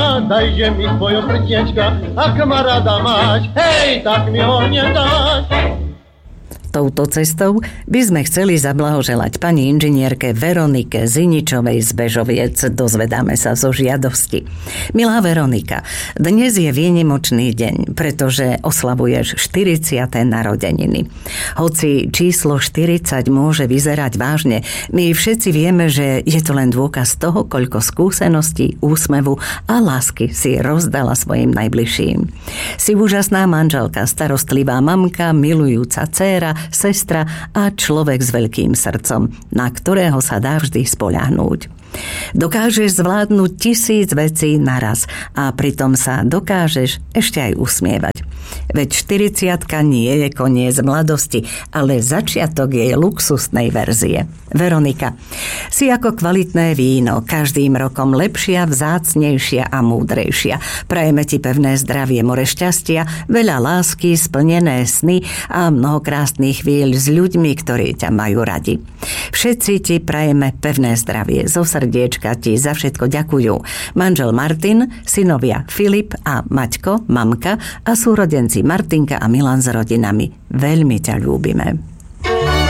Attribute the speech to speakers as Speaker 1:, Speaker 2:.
Speaker 1: dajže mi tvojo prtiečka, ak ma rada máš, hej, tak mi ho nedáš.
Speaker 2: Touto cestou by sme chceli zablahoželať pani inžinierke Veronike Ziničovej z Bežoviec. Dozvedáme sa zo žiadosti. Milá Veronika, dnes je výnimočný deň, pretože oslavuješ 40. narodeniny. Hoci číslo 40 môže vyzerať vážne, my všetci vieme, že je to len dôkaz toho, koľko skúseností, úsmevu a lásky si rozdala svojim najbližším. Si úžasná manželka, starostlivá mamka, milujúca dcéra, sestra a človek s veľkým srdcom, na ktorého sa dá vždy spoľahnúť. Dokážeš zvládnuť 1000 vecí naraz a pritom sa dokážeš ešte aj usmievať. Veď 40-ka nie je koniec mladosti, ale začiatok jej luxusnej verzie. Veronika, si ako kvalitné víno, každým rokom lepšia, vzácnejšia a múdrejšia. Prajeme ti pevné zdravie, more šťastia, veľa lásky, splnené sny a mnoho krásnych chvíľ s ľuďmi, ktorí ťa majú radi. Všetci ti prajeme pevné zdravie. Zo srdiečka ti za všetko ďakujú manžel Martin, synovia Filip a Maťko, mamka a súrodenci Martinka a Milan s rodinami. Veľmi ťa ľúbime.